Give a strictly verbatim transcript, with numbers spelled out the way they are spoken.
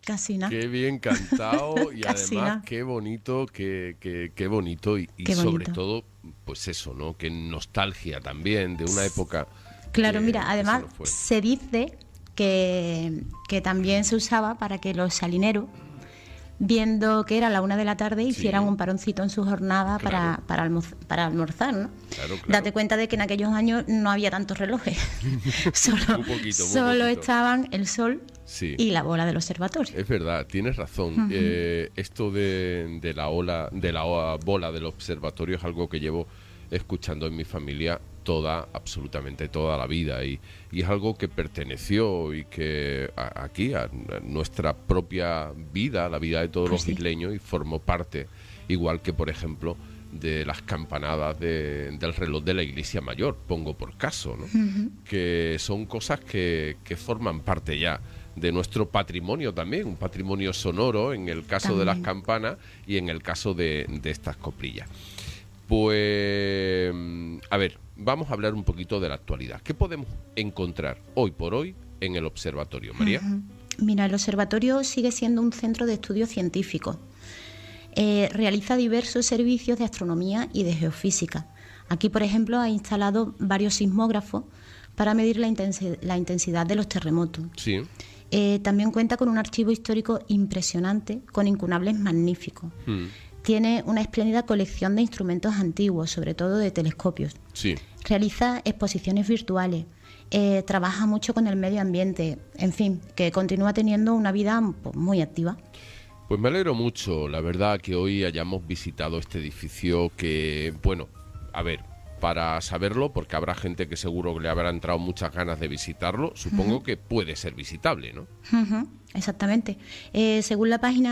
Casi nada. Qué bien cantado y Casi además nada. qué bonito, qué, qué, qué bonito y, y Qué sobre bonito. todo, pues eso, ¿no? Qué nostalgia también de una época Claro, que, mira, que se además nos fue. se dice que, que también se usaba para que los salineros, viendo que era la una de la tarde, hicieran Sí. un paroncito en su jornada Claro. para, para, almoz- para almorzar, ¿no? Claro, claro. Date cuenta de que en aquellos años no había tantos relojes. solo Muy poquito, muy solo poquito. estaban el sol Sí. y la bola del observatorio. Es verdad, tienes razón. Ujú. Eh, esto de, de la ola, de la oa- bola del observatorio es algo que llevo escuchando en mi familia toda, absolutamente toda la vida y, y es algo que perteneció y que a- aquí a, a nuestra propia vida, la vida de todos Pues los sí. isleños y formó parte, igual que por ejemplo de las campanadas de- del reloj de la iglesia mayor, pongo por caso, ¿no? Ujú. Que son cosas que, que forman parte ya de nuestro patrimonio también, un patrimonio sonoro en el caso de las También. campanas y en el caso de, de estas coplillas. Pues, a ver, vamos a hablar un poquito de la actualidad. ¿Qué podemos encontrar hoy por hoy en el observatorio, María? Ujú. Mira, el observatorio sigue siendo un centro de estudios científicos. Eh, realiza diversos servicios de astronomía y de geofísica. Aquí, por ejemplo, ha instalado varios sismógrafos para medir la, intensi- la intensidad de los terremotos. Sí, Eh, también cuenta con un archivo histórico impresionante, con incunables magníficos. mm, Tiene una espléndida colección de instrumentos antiguos, sobre todo de telescopios. sí. Realiza exposiciones virtuales, eh, trabaja mucho con el medio ambiente, en fin, que continúa teniendo una vida pues, muy activa. Pues me alegro mucho, la verdad, que hoy hayamos visitado este edificio que, bueno, a ver, para saberlo, porque habrá gente que seguro que le habrá entrado muchas ganas de visitarlo, supongo que puede ser visitable, ¿no? Ujú, exactamente. Eh, según la página